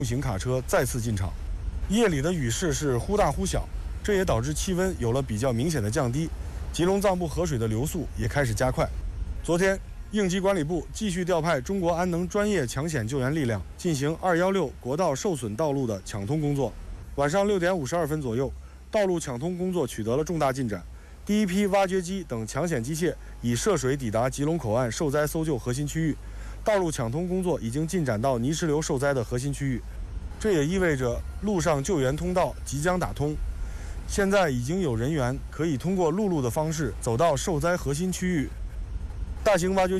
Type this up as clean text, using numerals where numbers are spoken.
型卡车再次进场。夜里的雨势是忽大忽小，这也导致气温有了比较明显的降低，吉隆藏布河水的流速也开始加快。昨天，应急管理部继续调派中国安能专业抢险救援力量进行216国道受损道路的抢通工作。晚上6点52分左右，道路抢通工作取得了重大进展。第一批挖掘机等抢险机械已涉水抵达吉隆口岸受灾搜救核心区域，道路抢通工作已经进展到泥石流受灾的核心区域。这也意味着陆上救援通道即将打通，现在已经有人员可以通过陆路的方式走到受灾核心区域。大型挖掘机